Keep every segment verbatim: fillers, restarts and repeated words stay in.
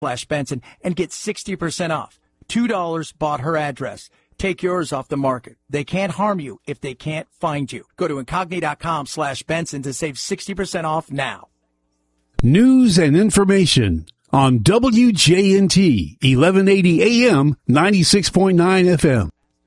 slash Benson and get sixty percent off. two dollars bought her address. Take yours off the market. They can't harm you if they can't find you. Go to incogni.com slash Benson to save sixty percent off now. News and information on W J N T, eleven eighty A M, ninety-six point nine F M.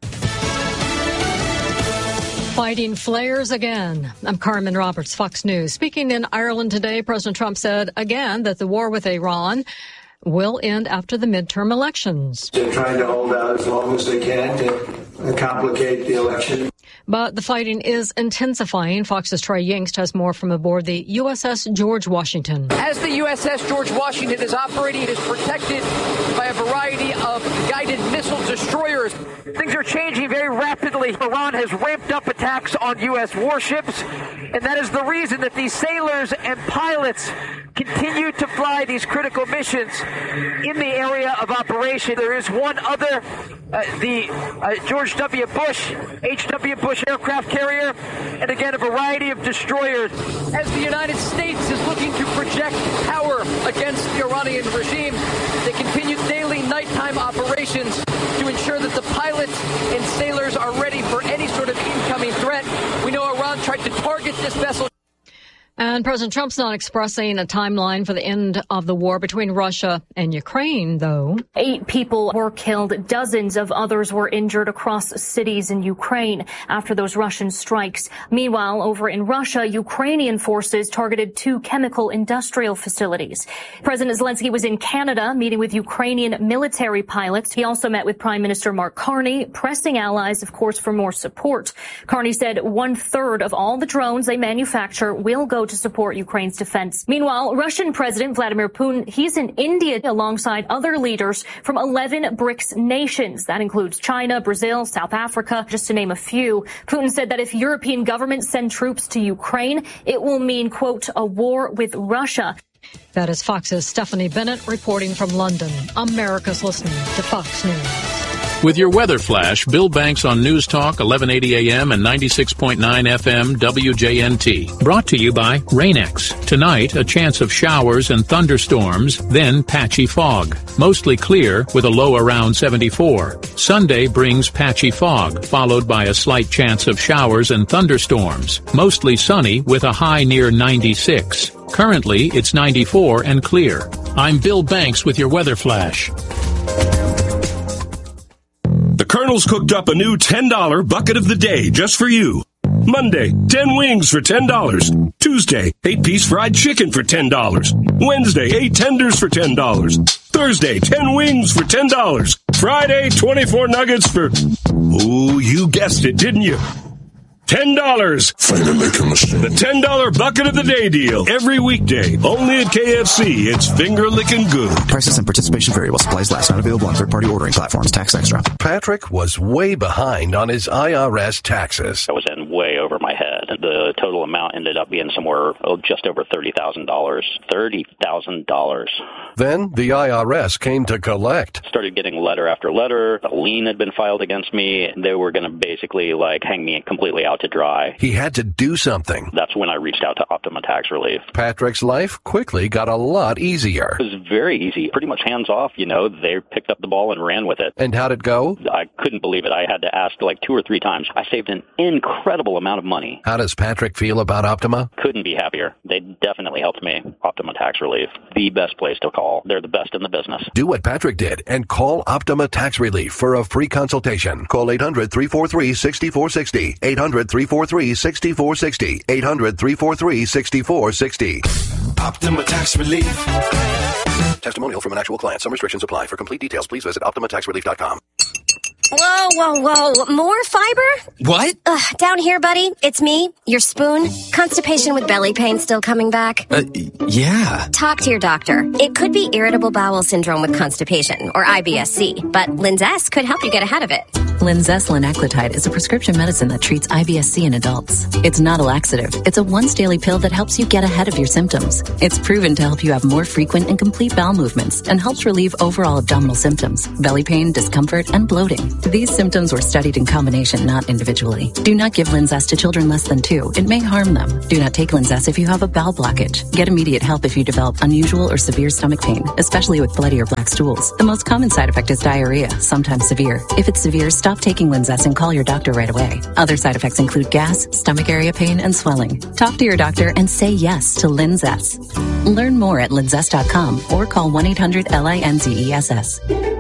Fighting flares again. I'm Carmen Roberts, Fox News. Speaking in Ireland today, President Trump said again that the war with Iran will end after the midterm elections. They're trying to hold out as long as they can to complicate the election. But the fighting is intensifying. Fox's Troy Yingst has more from aboard the U S S George Washington. As the U S S George Washington is operating, it is protected by a variety of guided missile destroyers. Things are changing very rapidly. Iran has ramped up attacks on U S warships, and that is the reason that these sailors and pilots continue to fly these critical missions in the area of operation. There is one other, uh, the uh, George W. Bush, H W. Bush aircraft carrier, and again, a variety of destroyers. As the United States is looking to project power against the Iranian regime, they continue daily nighttime operations to ensure that the pilots and sailors are ready for any sort of incoming threat. We know Iran tried to target this vessel. And President Trump's not expressing a timeline for the end of the war between Russia and Ukraine, though. Eight people were killed. Dozens of others were injured across cities in Ukraine after those Russian strikes. Meanwhile, over in Russia, Ukrainian forces targeted two chemical industrial facilities. President Zelensky was in Canada meeting with Ukrainian military pilots. He also met with Prime Minister Mark Carney, pressing allies, of course, for more support. Carney said one third of all the drones they manufacture will go to support Ukraine's defense. Meanwhile, Russian President Vladimir Putin, he's in India alongside other leaders from eleven BRICS nations. That includes China, Brazil, South Africa, just to name a few. Putin said that if European governments send troops to Ukraine, it will mean, quote, a war with Russia. That is Fox's Stephanie Bennett reporting from London. America's listening to Fox News. With your weather flash, Bill Banks on News Talk, eleven eighty A M and ninety-six point nine F M W J N T. Brought to you by Rain-X. Tonight, a chance of showers and thunderstorms, then patchy fog. Mostly clear with a low around seventy-four. Sunday brings patchy fog, followed by a slight chance of showers and thunderstorms. Mostly sunny with a high near ninety-six. Currently, it's ninety-four and clear. I'm Bill Banks with your weather flash. The Colonel's cooked up a new ten dollar bucket of the day just for you. Monday, ten wings for ten dollars. Tuesday, eight piece fried chicken for ten dollars. Wednesday, eight tenders for ten dollars. Thursday, ten wings for ten dollars. Friday, twenty-four nuggets for... Ooh, you guessed it, didn't you? ten dollars. Finger licking machine. The ten dollar bucket of the day deal. Every weekday. Only at K F C. It's finger licking good. Prices and participation vary while supplies last. Not available on third-party ordering platforms. Tax extra. Patrick was way behind on his I R S taxes. I was in way over my head. The total amount ended up being somewhere oh, just over thirty thousand dollars. thirty thousand dollars. Then the I R S came to collect. Started getting letter after letter. A lien had been filed against me. They were going to basically like hang me completely out to dry. He had to do something. That's when I reached out to Optima Tax Relief. Patrick's life quickly got a lot easier. It was very easy, pretty much hands off, you know. They picked up the ball and ran with it. And how'd it go? I couldn't believe it. I had to ask like two or three times. I saved an incredible amount of money. How does Patrick feel about Optima? Couldn't be happier. They definitely helped me. Optima Tax Relief, the best place to call. They're the best in the business. Do what Patrick did and call Optima Tax Relief for a free consultation. Call eight hundred, three four three, six four six zero. eight hundred, three four three, six four six zero. eight hundred, three four three, six four six zero. Optima Tax Relief. Testimonial from an actual client. Some restrictions apply. For complete details, please visit optima tax relief dot com. Whoa, whoa, whoa. More fiber? What? Ugh, down here, buddy. It's me, your spoon. Constipation with belly pain still coming back? Uh, yeah. Talk to your doctor. It could be irritable bowel syndrome with constipation, or I B S C, but Linzess could help you get ahead of it. Linzess linaclotide is a prescription medicine that treats I B S C in adults. It's not a laxative. It's a once-daily pill that helps you get ahead of your symptoms. It's proven to help you have more frequent and complete bowel movements and helps relieve overall abdominal symptoms, belly pain, discomfort, and bloating. These symptoms were studied in combination, not individually. Do not give Linzess to children less than two. It may harm them. Do not take Linzess if you have a bowel blockage. Get immediate help if you develop unusual or severe stomach pain, especially with bloody or black stools. The most common side effect is diarrhea, sometimes severe. If it's severe, stop taking Linzess and call your doctor right away. Other side effects include gas, stomach area pain, and swelling. Talk to your doctor and say yes to Linzess. Learn more at linzess dot com or call one eight hundred L I N Z E S S.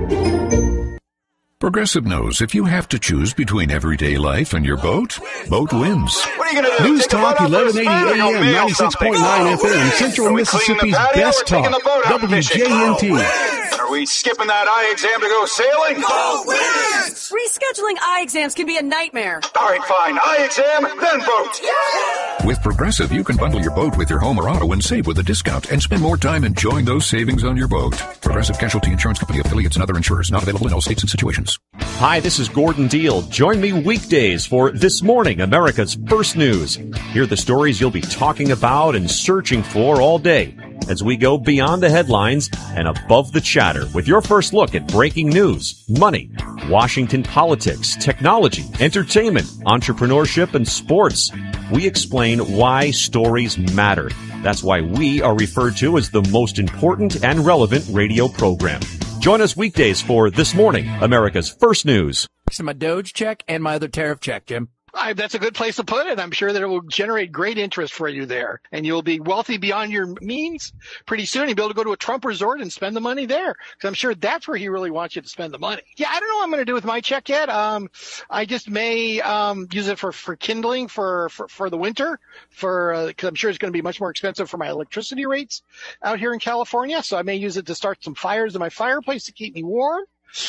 Progressive knows if you have to choose between everyday life and your boat, boat wins. What are you going to do? News Talk eleven eighty A M, ninety-six point nine F M, Central Mississippi's best talk, W J N T. Are we skipping that eye exam to go sailing? Boat wins! Rescheduling eye exams can be a nightmare. All right, fine. Eye exam, then boat. Yeah! With Progressive, you can bundle your boat with your home or auto and save with a discount and spend more time enjoying those savings on your boat. Progressive Casualty Insurance Company, affiliates, and other insurers not available in all states and situations. Hi, this is Gordon Deal. Join me weekdays for This Morning, America's First News. Hear the stories you'll be talking about and searching for all day as we go beyond the headlines and above the chatter with your first look at breaking news, money, Washington politics, technology, entertainment, entrepreneurship, and sports. We explain why stories matter. That's why we are referred to as the most important and relevant radio program. Join us weekdays for This Morning, America's First News. So my Doge check and my other tariff check, Jim. I, that's a good place to put it. I'm sure that it will generate great interest for you there, and you'll be wealthy beyond your means pretty soon. You'll be able to go to a Trump resort and spend the money there, because I'm sure that's where he really wants you to spend the money. Yeah, I don't know what I'm going to do with my check yet. Um, I just may um, use it for, for kindling for, for, for the winter, for because uh, I'm sure it's going to be much more expensive for my electricity rates out here in California. So I may use it to start some fires in my fireplace to keep me warm.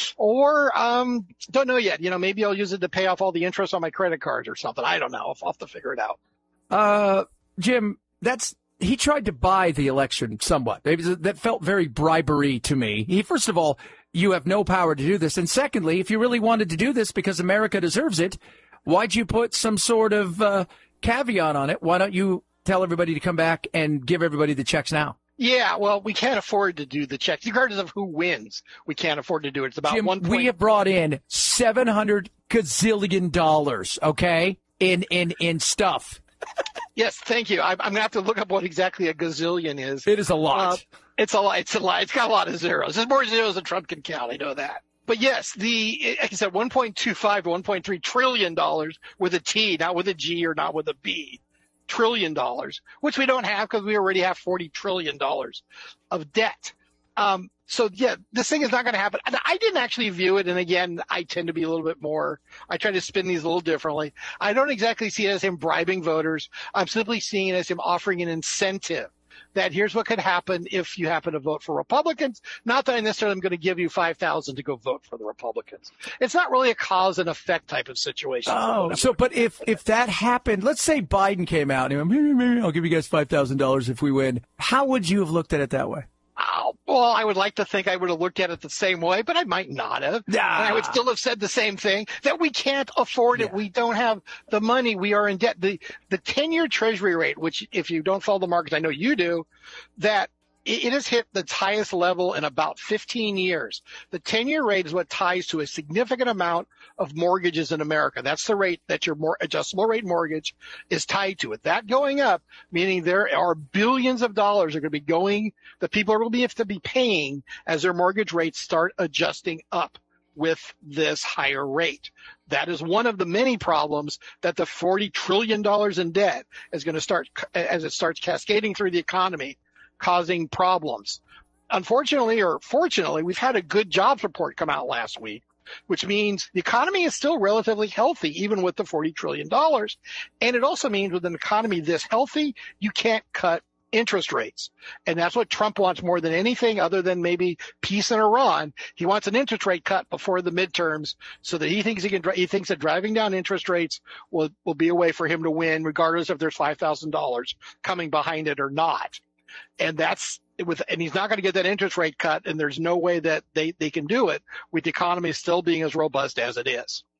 Or, um, don't know yet. You know, maybe I'll use it to pay off all the interest on my credit cards or something. I don't know. I'll, I'll have to figure it out. Uh, Jim, that's, he tried to buy the election somewhat. That felt very bribery to me. He, first of all, you have no power to do this. And secondly, if you really wanted to do this because America deserves it, why'd you put some sort of, uh, caveat on it? Why don't you tell everybody to come back and give everybody the checks now? Yeah, well, we can't afford to do the checks. Regardless of who wins, we can't afford to do it. It's about Jim, one point. We have brought in seven hundred gazillion dollars, okay, in, in, in stuff. Yes, thank you. I, I'm going to have to look up what exactly a gazillion is. It is a lot. Uh, it's a lot. It's a lot. It's got a lot of zeros. There's more zeros than Trump can count. I know that. But yes, the, like I said, one point two five to one point three trillion dollars with a T, not with a G or not with a B. Trillion dollars, which we don't have because we already have forty trillion dollars of debt. Um, so yeah, this thing is not going to happen. And I didn't actually view it. And again, I tend to be a little bit more, I try to spin these a little differently. I don't exactly see it as him bribing voters. I'm simply seeing it as him offering an incentive that here's what could happen if you happen to vote for Republicans. Not that I necessarily am going to give you five thousand to go vote for the Republicans. It's not really a cause and effect type of situation. Oh, so, but if, if that happened, let's say Biden came out and he went, maybe, maybe I'll give you guys five thousand dollars if we win. How would you have looked at it that way? Oh, well, I would like to think I would have looked at it the same way, but I might not have. Nah. And I would still have said the same thing, that we can't afford it. Yeah. We don't have the money. We are in debt. The the ten-year Treasury rate, which if you don't follow the markets, I know you do, that it has hit the highest level in about fifteen years. The ten-year rate is what ties to a significant amount of mortgages in America. That's the rate that your more adjustable rate mortgage is tied to. It. That going up, meaning there are billions of dollars are going to be going, that people are going to have to be paying as their mortgage rates start adjusting up with this higher rate. That is one of the many problems that the forty trillion dollars in debt is going to start, as it starts cascading through the economy, causing problems. Unfortunately, or fortunately, we've had a good jobs report come out last week, which means the economy is still relatively healthy, even with the forty trillion dollars. And it also means with an economy this healthy, you can't cut interest rates. And that's what Trump wants more than anything other than maybe peace in Iran. He wants an interest rate cut before the midterms so that he thinks he can, he thinks that driving down interest rates will, will be a way for him to win, regardless if there's five thousand dollars coming behind it or not. And that's with, and he's not going to get that interest rate cut. And there's no way that they, they can do it with the economy still being as robust as it is.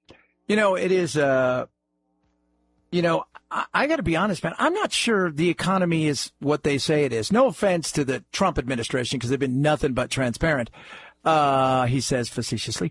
You know, it is, uh, you know, I, I got to be honest, man. I'm not sure the economy is what they say it is. No offense to the Trump administration, because they've been nothing but transparent, uh, he says facetiously.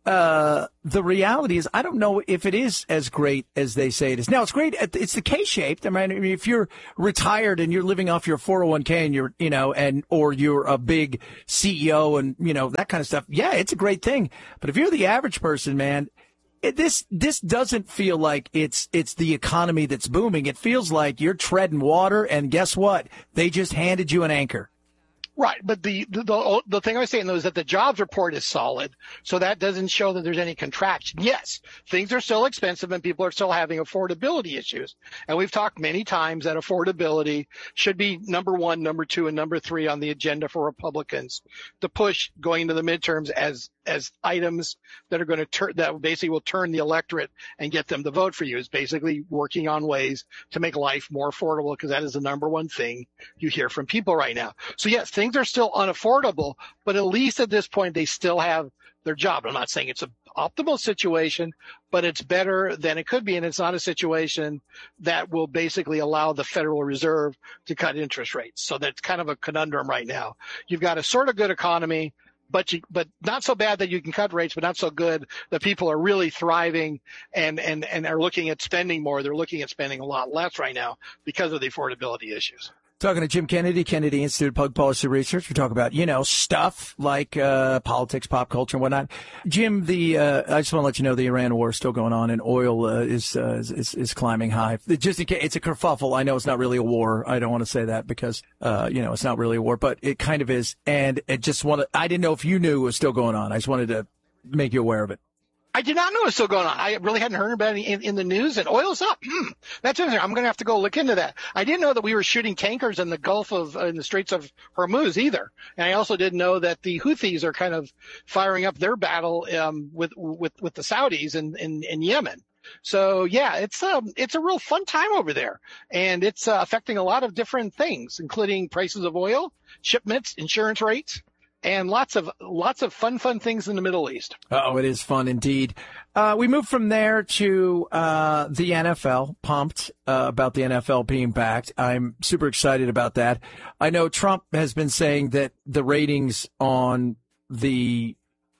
Uh, the reality is, I don't know if it is as great as they say it is. Now, it's great. It's the K-shaped. I mean, if you're retired and you're living off your four oh one k and you're, you know, and, or you're a big C E O and, you know, that kind of stuff. Yeah, it's a great thing. But if you're the average person, man, it, this, this doesn't feel like it's, it's the economy that's booming. It feels like you're treading water, and guess what? They just handed you an anchor. Right, but the, the the thing I was saying though is that the jobs report is solid, so that doesn't show that there's any contraction. Yes, things are still expensive and people are still having affordability issues. And we've talked many times that affordability should be number one, number two, and number three on the agenda for Republicans to push going into the midterms as as items that are going to turn, that basically will turn the electorate and get them to vote for you, is basically working on ways to make life more affordable, because that is the number one thing you hear from people right now. So yes, things are still unaffordable, but at least at this point they still have their job. I'm not saying it's an optimal situation, but it's better than it could be, and it's not a situation that will basically allow the Federal Reserve to cut interest rates. So that's kind of a conundrum right now. You've got a sort of good economy, but you, but not so bad that you can cut rates, but not so good that people are really thriving and, and, and are looking at spending more. They're looking at spending a lot less right now because of the affordability issues. Talking to Jim Kennedy, Kennedy Institute Public Policy Research. We talk about, you know, stuff like uh politics, pop culture, and whatnot. Jim, the uh I just want to let you know the Iran war is still going on, and oil uh, is, uh, is is climbing high. Just in case, it's a kerfuffle. I know it's not really a war. I don't want to say that because uh you know it's not really a war, but it kind of is. And it just wanted. I didn't know if you knew it was still going on. I just wanted to make you aware of it. I did not know it was still going on. I really hadn't heard about it in, in the news, and oil's up. Hmm. That's interesting. I'm going to have to go look into that. I didn't know that we were shooting tankers in the Gulf of, uh, in the Straits of Hormuz either. And I also didn't know that the Houthis are kind of firing up their battle, um, with, with, with the Saudis in, in, in Yemen. So yeah, it's, um, it's a real fun time over there, and it's uh, affecting a lot of different things, including prices of oil, shipments, insurance rates, and lots of lots of fun, fun things in the Middle East. Oh, it is fun indeed. Uh, we move from there to uh, the N F L. Pumped uh, about the N F L being backed. I'm super excited about that. I know Trump has been saying that the ratings on the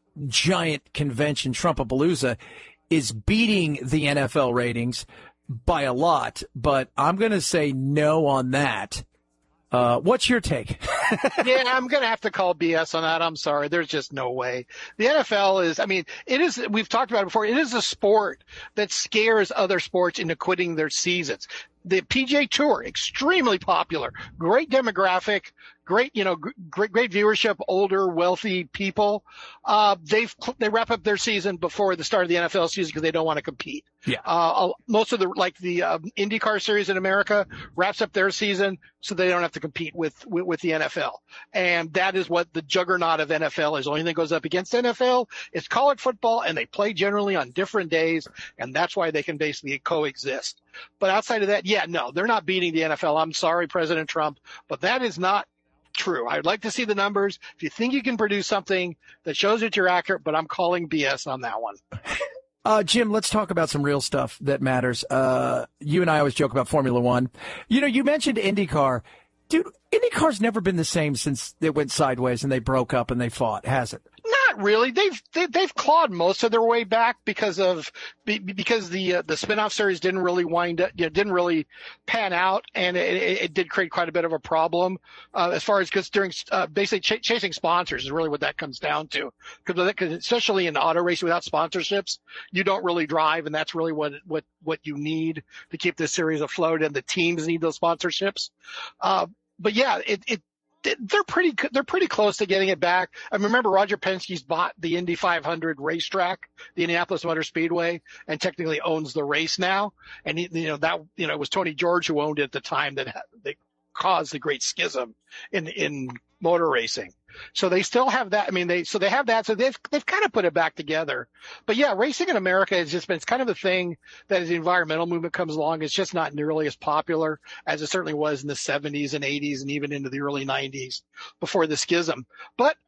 giant convention, Trumpapalooza, is beating the N F L ratings by a lot. But I'm going to say no on that. Uh, what's your take? Yeah, I'm going to have to call B S on that. I'm sorry. There's just no way. The N F L is, I mean, it is, we've talked about it before. It is a sport that scares other sports into quitting their seasons. The P G A Tour, extremely popular, great demographic, great, you know, great, great viewership, older, wealthy people. Uh, they've, they wrap up their season before the start of the N F L season because they don't want to compete. Yeah. Uh, most of the, like the, um, IndyCar series in America wraps up their season so they don't have to compete with, with, with the N F L. And that is what the juggernaut of N F L is. The only thing that goes up against N F L is college football, and they play generally on different days, and that's why they can basically coexist. But outside of that, yeah, no, they're not beating the N F L. I'm sorry, President Trump, but that is not true. I'd like to see the numbers. If you think you can produce something that shows that you're accurate, but I'm calling B S on that one. Uh, Jim, let's talk about some real stuff that matters. Uh, you and I always joke about Formula One. You know, you mentioned IndyCar. Dude, IndyCar's never been the same since it went sideways and they broke up and they fought, has it? Not really. They've they, they've clawed most of their way back because of because the uh, the spinoff series didn't really wind up, you know, didn't really pan out, and it, it, it did create quite a bit of a problem uh, as far as because during uh, basically ch- chasing sponsors is really what that comes down to. Because especially in auto racing without sponsorships, you don't really drive, and that's really what what what you need to keep this series afloat. And the teams need those sponsorships. Uh, but yeah, it it. They're pretty, they're pretty close to getting it back. I remember Roger Penske's bought the Indy five hundred racetrack, the Indianapolis Motor Speedway, and technically owns the race now. And he, you know, that, you know, it was Tony George who owned it at the time that, that caused the great schism in, in motor racing. So they still have that. I mean, they, so they have that. So they've, they've kind of put it back together. But yeah, racing in America has just been, it's kind of a thing that as the environmental movement comes along, it's just not nearly as popular as it certainly was in the seventies and eighties and even into the early nineties before the schism. But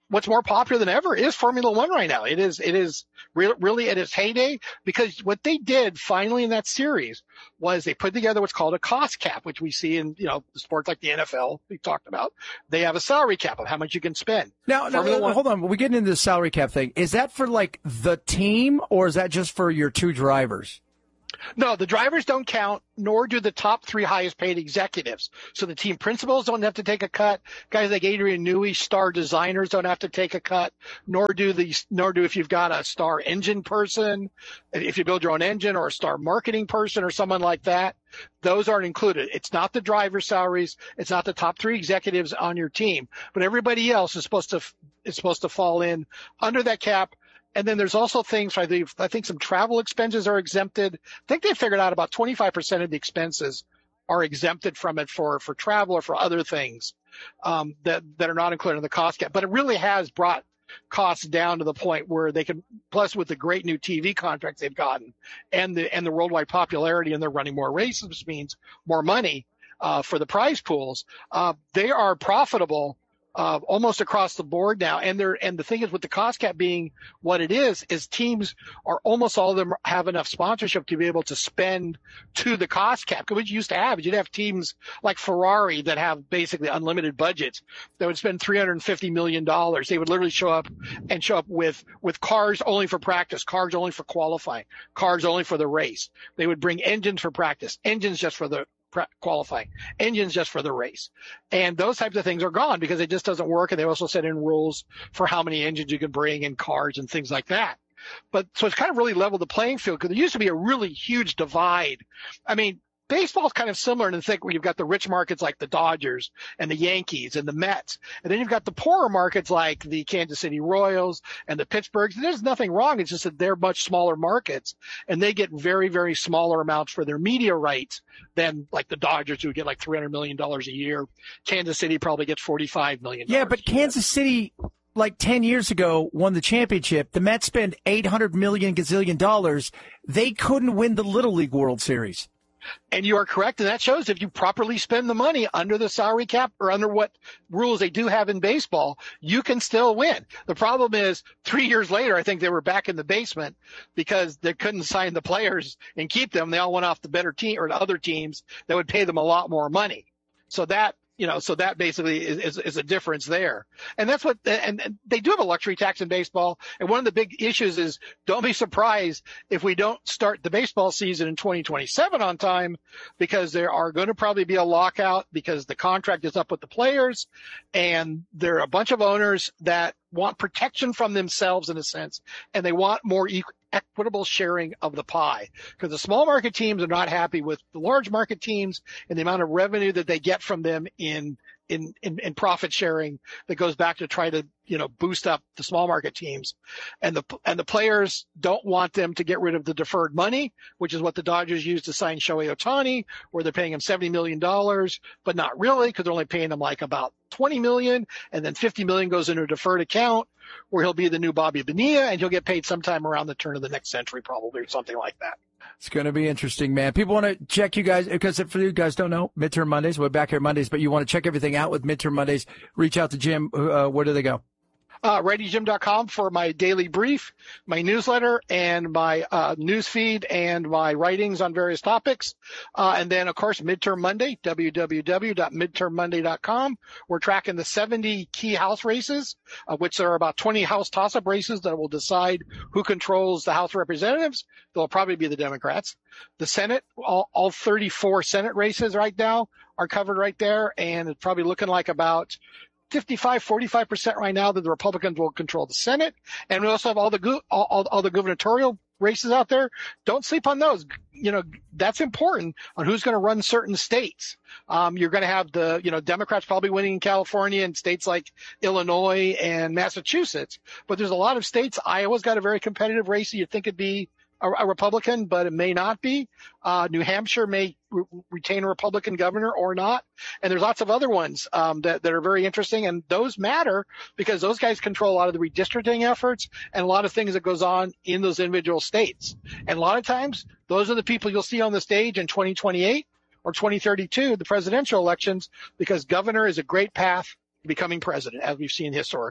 what's more popular than ever is Formula One right now. It is, it is re- really at its heyday, because what they did finally in that series was they put together what's called a cost cap, which we see in, you know, sports like the N F L we talked about. They have a salary cap of how much you can spend. Now, now Formula One, hold on. We get into the salary cap thing. Is that for like the team, or is that just for your two drivers? No, the drivers don't count, nor do the top three highest paid executives. So the team principals don't have to take a cut. Guys like Adrian Newey, star designers, don't have to take a cut, nor do the, nor do if you've got a star engine person, if you build your own engine, or a star marketing person or someone like that. Those aren't included. It's not the driver salaries. It's not the top three executives on your team, but everybody else is supposed to, is supposed to fall in under that cap. And then there's also things, I think, I think some travel expenses are exempted. I think they figured out about twenty-five percent of the expenses are exempted from it for, for travel or for other things, um, that, that are not included in the cost cap. But it really has brought costs down to the point where they can, plus with the great new T V contracts they've gotten and the, and the worldwide popularity, and they're running more races, which means more money, uh, for the prize pools. Uh, they are profitable Uh, almost across the board now. And they're, and the thing is, with the cost cap being what it is, is teams are almost all of them have enough sponsorship to be able to spend to the cost cap. Because what you used to have is you'd have teams like Ferrari that have basically unlimited budgets that would spend three hundred fifty million dollars. They would literally show up and show up with, with cars only for practice, cars only for qualifying, cars only for the race. They would bring engines for practice, engines just for the qualifying, engines just for the race. And those types of things are gone because it just doesn't work. And they also set in rules for how many engines you can bring in cars and things like that. But so it's kind of really leveled the playing field, because there used to be a really huge divide. I mean, baseball is kind of similar in the thing where you've got the rich markets like the Dodgers and the Yankees and the Mets. And then you've got the poorer markets like the Kansas City Royals and the Pittsburghs. And there's nothing wrong. It's just that they're much smaller markets, and they get very, very smaller amounts for their media rights than like the Dodgers, who get like three hundred million dollars a year. Kansas City probably gets forty-five million dollars. Yeah, but Kansas City, like ten years ago, won the championship. The Mets spent eight hundred million gazillion dollars. They couldn't win the Little League World Series. And you are correct, and that shows if you properly spend the money under the salary cap or under what rules they do have in baseball, you can still win. The problem is, three years later, I think they were back in the basement because they couldn't sign the players and keep them. They all went off the better team or the other teams that would pay them a lot more money. So that, you know, so that basically is, is, is a difference there. And that's what, and, and they do have a luxury tax in baseball. And one of the big issues is, don't be surprised if we don't start the baseball season in twenty twenty-seven on time, because there are going to probably be a lockout because the contract is up with the players, and there are a bunch of owners that want protection from themselves in a sense, and they want more equal, equitable sharing of the pie, because the small market teams are not happy with the large market teams and the amount of revenue that they get from them in in in, in profit sharing that goes back to try to, you know, boost up the small market teams. And the and the players don't want them to get rid of the deferred money, which is what the Dodgers used to sign Shohei Ohtani, where they're paying him seventy million dollars, but not really, because they're only paying him like about twenty million dollars, and then fifty million dollars goes into a deferred account where he'll be the new Bobby Bonilla, and he'll get paid sometime around the turn of the next century, probably, or something like that. It's going to be interesting, man. People want to check you guys, because if you guys don't know, Midterm Mondays, we're back here Mondays, but you want to check everything out with Midterm Mondays, reach out to Jim. Uh, where do they go? Uh, ready jim dot com for my daily brief, my newsletter, and my uh, news feed, and my writings on various topics. Uh, and then, of course, Midterm Monday, w w w dot midterm monday dot com. We're tracking the seventy key House races, of which there are about twenty House toss-up races that will decide who controls the House of Representatives. They'll probably be the Democrats. The Senate, all, all thirty-four Senate races right now are covered right there, and it's probably looking like about fifty-five, forty-five percent right now that the Republicans will control the Senate. And we also have all the, go- all, all, all the gubernatorial races out there. Don't sleep on those. You know, that's important on who's going to run certain states. Um, you're going to have the, you know, Democrats probably winning in California and states like Illinois and Massachusetts. But there's a lot of states. Iowa's got a very competitive race. You'd think it'd be a, a Republican, but it may not be. Uh, New Hampshire may re- retain a Republican governor or not. And there's lots of other ones, um, that, that are very interesting. And those matter because those guys control a lot of the redistricting efforts and a lot of things that goes on in those individual states. And a lot of times those are the people you'll see on the stage in twenty twenty-eight or twenty thirty-two, the presidential elections, because governor is a great path to becoming president, as we've seen historically.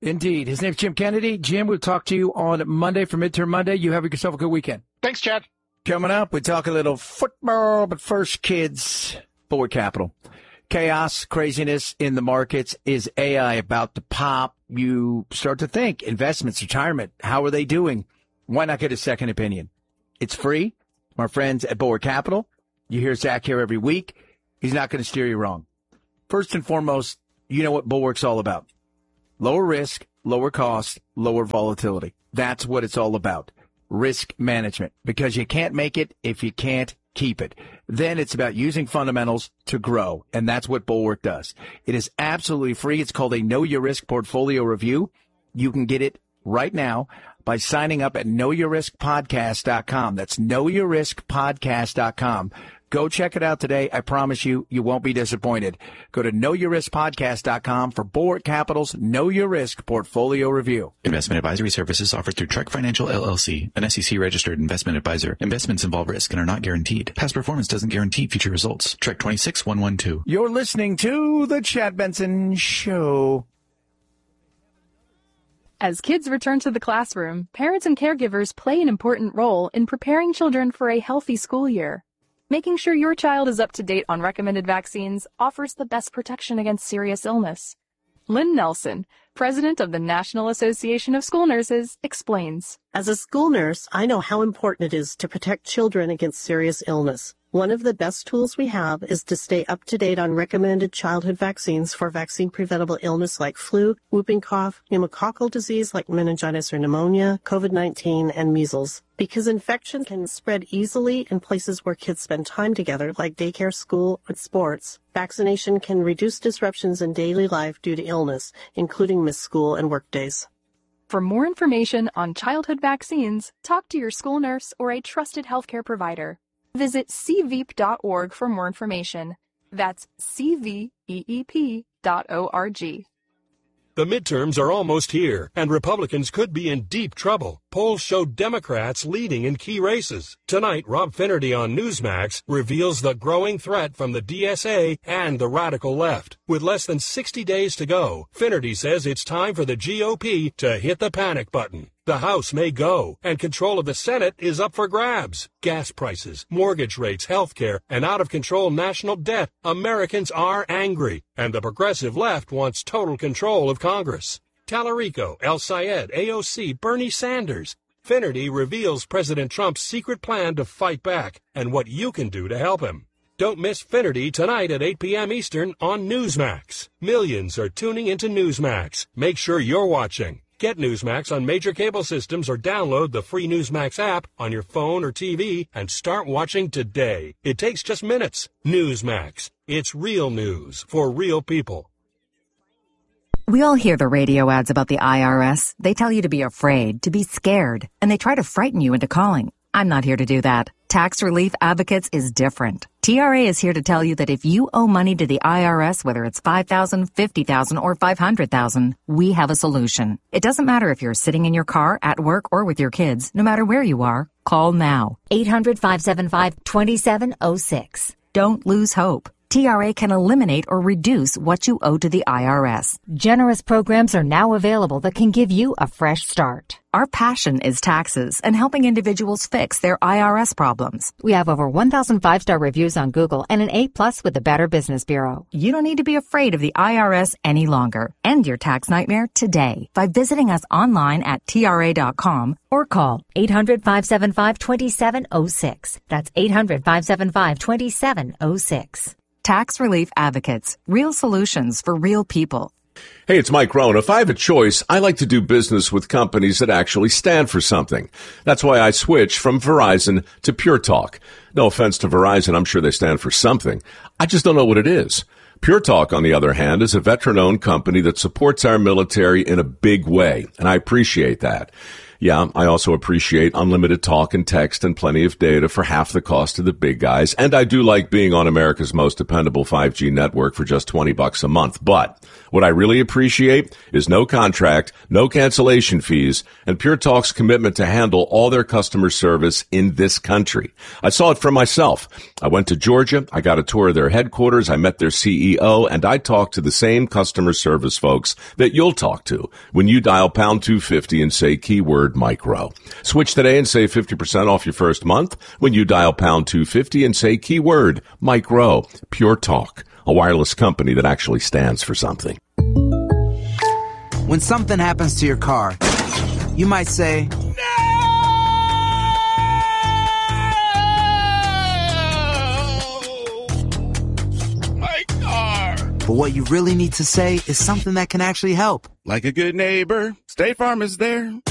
Indeed. His name's Jim Kennedy. Jim, we'll talk to you on Monday for Midterm Monday. You have yourself a good weekend. Thanks, Chad. Coming up, we talk a little football, but first, kids, Board Capital. Chaos, craziness in the markets. Is A I about to pop? You start to think, investments, retirement, how are they doing? Why not get a second opinion? It's free. Our friends at Board Capital. You hear Zach here every week. He's not going to steer you wrong. First and foremost, you know what Bulwark's all about. Lower risk, lower cost, lower volatility. That's what it's all about. Risk management. Because you can't make it if you can't keep it. Then it's about using fundamentals to grow. And that's what Bulwark does. It is absolutely free. It's called a Know Your Risk Portfolio Review. You can get it right now by signing up at know your risk podcast dot com. That's know your risk podcast dot com. Go check it out today. I promise you, you won't be disappointed. Go to know your risk podcast dot com for Bulwark Capital's Know Your Risk Portfolio Review. Investment advisory services offered through Trek Financial L L C, an S E C-registered investment advisor. Investments involve risk and are not guaranteed. Past performance doesn't guarantee future results. Trek two six one one two. You're listening to The Chad Benson Show. As kids return to the classroom, parents and caregivers play an important role in preparing children for a healthy school year. Making sure your child is up to date on recommended vaccines offers the best protection against serious illness. Lynn Nelson, president of the National Association of School Nurses, explains. As a school nurse, I know how important it is to protect children against serious illness. One of the best tools we have is to stay up to date on recommended childhood vaccines for vaccine-preventable illness like flu, whooping cough, pneumococcal disease like meningitis or pneumonia, COVID nineteen, and measles. Because infection can spread easily in places where kids spend time together, like daycare, school, and sports, vaccination can reduce disruptions in daily life due to illness, including missed school and work days. For more information on childhood vaccines, talk to your school nurse or a trusted healthcare provider. Visit c veep dot org for more information. That's c veep dot org. The midterms are almost here, and Republicans could be in deep trouble. Polls show Democrats leading in key races. Tonight, Rob Finnerty on Newsmax reveals the growing threat from the D S A and the radical left. With less than sixty days to go, Finnerty says it's time for the G O P to hit the panic button. The House may go, and control of the Senate is up for grabs. Gas prices, mortgage rates, health care, and out-of-control national debt. Americans are angry, and the progressive left wants total control of Congress. Tallarico, El Sayed, A O C, Bernie Sanders. Finnerty reveals President Trump's secret plan to fight back, and what you can do to help him. Don't miss Finnerty tonight at eight p.m. Eastern on Newsmax. Millions are tuning into Newsmax. Make sure you're watching. Get Newsmax on major cable systems or download the free Newsmax app on your phone or T V and start watching today. It takes just minutes. Newsmax. It's real news for real people. We all hear the radio ads about the I R S. They tell you to be afraid, to be scared, and they try to frighten you into calling. I'm not here to do that. Tax Relief Advocates is different. T R A is here to tell you that if you owe money to the I R S, whether it's five thousand dollars, fifty thousand dollars, or five hundred thousand dollars, we have a solution. It doesn't matter if you're sitting in your car, at work, or with your kids. No matter where you are, call now. eight hundred, five seven five, two seven zero six. Don't lose hope. T R A can eliminate or reduce what you owe to the I R S. Generous programs are now available that can give you a fresh start. Our passion is taxes and helping individuals fix their I R S problems. We have over one thousand five-star reviews on Google and an A plus with the Better Business Bureau. You don't need to be afraid of the I R S any longer. End your tax nightmare today by visiting us online at T R A dot com or call eight hundred, five seven five, two seven zero six. That's eight hundred, five seven five, two seven zero six. Tax Relief Advocates. Real solutions for real people. Hey, it's Mike Rohn. If I have a choice, I like to do business with companies that actually stand for something. That's why I switched from Verizon to Pure Talk. No offense to Verizon, I'm sure they stand for something. I just don't know what it is. Pure Talk, on the other hand, is a veteran-owned company that supports our military in a big way, and I appreciate that. Yeah, I also appreciate unlimited talk and text and plenty of data for half the cost of the big guys. And I do like being on America's most dependable five G network for just twenty bucks a month. But what I really appreciate is no contract, no cancellation fees, and Pure Talk's commitment to handle all their customer service in this country. I saw it for myself. I went to Georgia. I got a tour of their headquarters. I met their C E O, and I talked to the same customer service folks that you'll talk to when you dial pound two fifty and say keyword micro. Switch today and save fifty percent off your first month when you dial pound two fifty and say keyword micro. Pure Talk, a wireless company that actually stands for something. When something happens to your car, you might say, My car! But what you really need to say is something that can actually help. Like a good neighbor, State Farm is there.